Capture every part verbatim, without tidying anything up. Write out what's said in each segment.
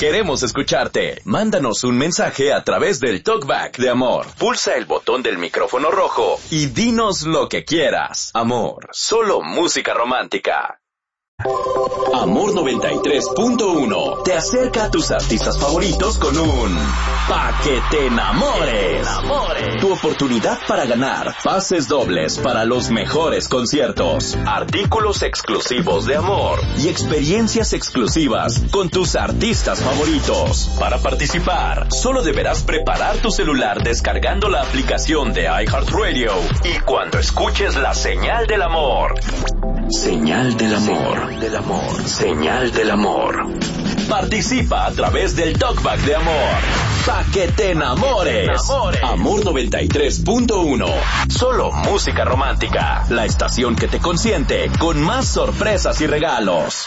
queremos escucharte. Mándanos un mensaje a través del Talkback de Amor. Pulsa el botón del micrófono rojo y dinos lo que quieras. Amor, solo música romántica. Amor noventa y tres punto uno te acerca a tus artistas favoritos con un Pa' que te enamores. Tu oportunidad para ganar pases dobles para los mejores conciertos, artículos exclusivos de Amor y experiencias exclusivas con tus artistas favoritos. Para participar, solo deberás preparar tu celular descargando la aplicación de iHeartRadio y cuando escuches la señal del amor. Señal del amor. Señal del amor. Señal del amor. Participa a través del Talkback de Amor. Pa' que te enamores. enamores. Amor noventa y tres punto uno. Solo música romántica. La estación que te consiente con más sorpresas y regalos.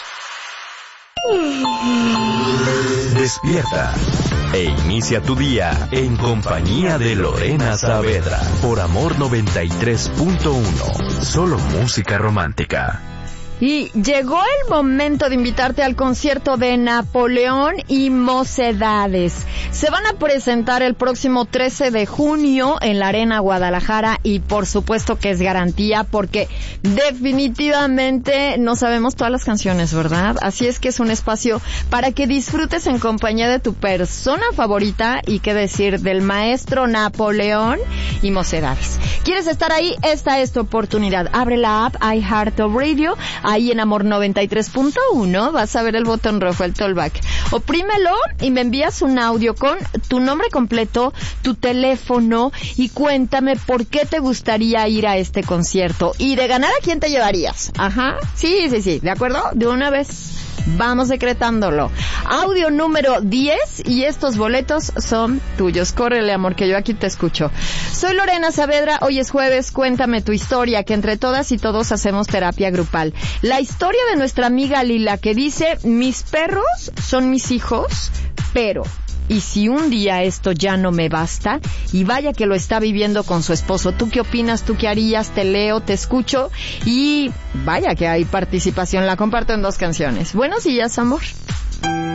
Despierta e inicia tu día en compañía de Lorena Saavedra por Amor noventa y tres punto uno. Solo música romántica. Y llegó el momento de invitarte al concierto de Napoleón y Mocedades. Se van a presentar el próximo trece de junio en la Arena Guadalajara y por supuesto que es garantía porque definitivamente no sabemos todas las canciones, ¿verdad? Así es que es un espacio para que disfrutes en compañía de tu persona favorita y qué decir del maestro Napoleón y Mocedades. ¿Quieres estar ahí? Esta es tu oportunidad. Abre la app iHeartRadio. Ahí en Amor noventa y tres punto uno vas a ver el botón rojo, el Talkback. Oprímelo y me envías un audio con tu nombre completo, tu teléfono y cuéntame por qué te gustaría ir a este concierto. Y de ganar, ¿a quién te llevarías? Ajá, sí, sí, sí, ¿de acuerdo? De una vez. Vamos decretándolo. Audio número diez y estos boletos son tuyos. Córrele, amor, que yo aquí te escucho. Soy Lorena Saavedra, hoy es jueves, cuéntame tu historia, que entre todas y todos hacemos terapia grupal. La historia de nuestra amiga Lila, que dice, mis perros son mis hijos, pero... y si un día esto ya no me basta, y vaya que lo está viviendo con su esposo, ¿tú qué opinas? ¿Tú qué harías? Te leo, te escucho, y vaya que hay participación, la comparto en dos canciones. Buenos días, amor.